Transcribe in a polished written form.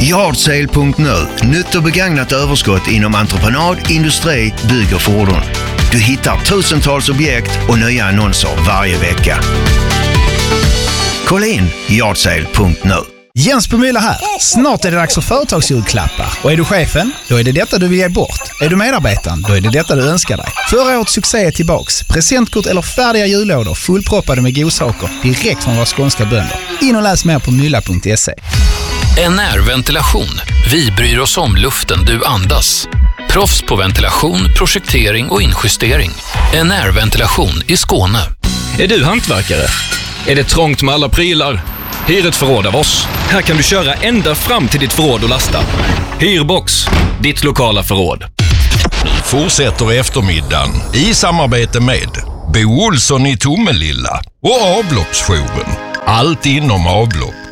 Yardsale.nu. Nytt och begagnat överskott inom entreprenad, industri, bygg och fordon. Du hittar tusentals objekt och nya annonser varje vecka. Kolla in Yardsale.nu. Jens på Mylla här. Snart är det dags för företagsjulklappar. Och är du chefen? Då är det detta du vill ge bort. Är du medarbetaren? Då är det detta du önskar dig. Förra årets succé är tillbaks. Presentkort eller färdiga jullådor fullproppade med godsaker direkt från våra skånska bönder. In och läs mer på mylla.se. NR-ventilation. Vi bryr oss om luften du andas. Proffs på ventilation, projektering och injustering. NR-ventilation i Skåne. Är du hantverkare? Är det trångt med alla prylar? Hyr ett förråd av oss. Här kan du köra ända fram till ditt förråd och lasta. Hyrbox, ditt lokala förråd. Fortsätter eftermiddagen i samarbete med Bo Olsson i Tomelilla och Avloppsjouren. Allt inom avlopp.